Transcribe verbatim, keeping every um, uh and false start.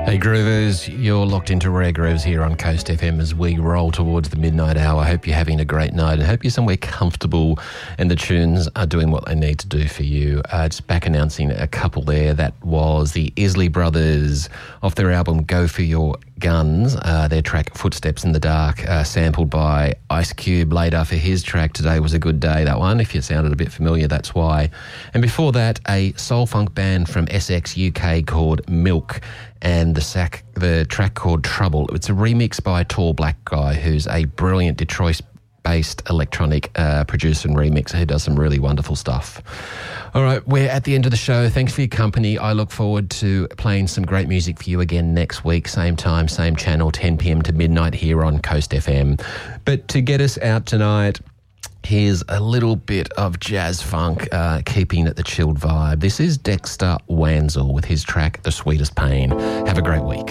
Hey Groovers, you're locked into Rare Grooves here on Coast F M as we roll towards the midnight hour. I hope you're having a great night and hope you're somewhere comfortable and the tunes are doing what they need to do for you. Uh, just back announcing a couple there. That was the Isley Brothers off their album Go For Your Guns. Uh, their track Footsteps in the Dark, uh, sampled by Ice Cube later for his track Today Was a Good Day, that one. If you sounded a bit familiar, that's why. And before that, a soul funk band from Essex, U K called Milk, and the sac, the track called Trouble. It's a remix by a tall black guy who's a brilliant Detroit-based electronic uh, producer and remixer who does some really wonderful stuff. All right, we're at the end of the show. Thanks for your company. I look forward to playing some great music for you again next week, same time, same channel, ten p.m. to midnight here on Coast F M. But to get us out tonight, here's a little bit of jazz funk, uh, keeping it the chilled vibe. This is Dexter Wanzel with his track The Sweetest Pain. Have a great week.